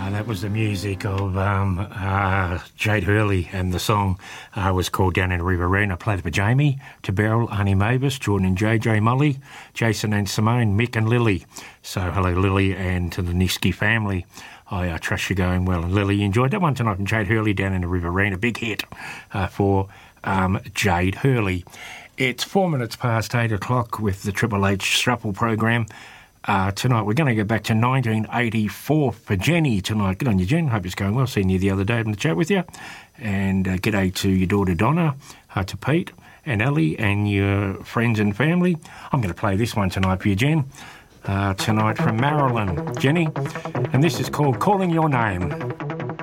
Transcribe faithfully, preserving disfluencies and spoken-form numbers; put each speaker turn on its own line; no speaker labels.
That was the music of um, uh, Jade Hurley, and the song uh, was called Down in the Riverina. Played it for Jamie, to Beryl, Arnie Mavis, Jordan and J J Molly, Jason and Simone, Mick and Lily. So hello Lily, and to the Niski family. I uh, trust you're going well. And Lily, you enjoyed that one tonight from Jade Hurley, Down in the Riverina. Big hit uh, for um, Jade Hurley. It's four minutes past eight o'clock with the Triple H Shuffle program. Uh, tonight we're going to go back to nineteen eighty-four for Jenny tonight. Good on you, Jen. Hope it's going well. Seen you the other day having a chat with you. And uh, g'day to your daughter Donna, uh, to Pete and Ellie and your friends and family. I'm going to play this one tonight for you, Jen. Uh, tonight from Marilyn, Jenny. And this is called Calling Your Name.